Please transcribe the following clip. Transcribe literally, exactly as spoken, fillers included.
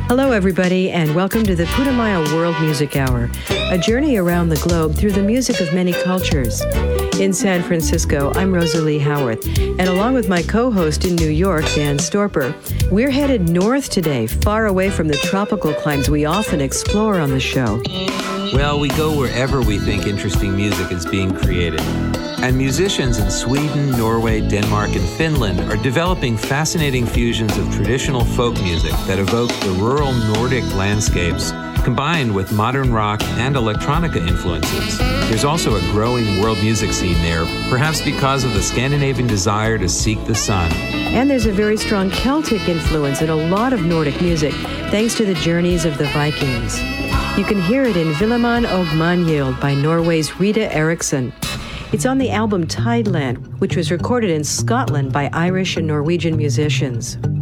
Hello, everybody, and welcome to the Putumayo World Music Hour, a journey around the globe through the music of many cultures. In San Francisco, I'm Rosalie Howarth, and along with my co-host in New York, Dan Storper, we're headed north today, far away from the tropical climes we often explore on the show. Well, we go wherever we think interesting music is being created. And musicians in Sweden, Norway, Denmark, and Finland are developing fascinating fusions of traditional folk music that evoke the rural Nordic landscapes, combined with modern rock and electronica influences. There's also a growing world music scene there, perhaps because of the Scandinavian desire to seek the sun. And there's a very strong Celtic influence in a lot of Nordic music, thanks to the journeys of the Vikings. You can hear it in Villemann og Magnhild by Norway's Rita Eriksson. It's on the album Tideland, which was recorded in Scotland by Irish and Norwegian musicians.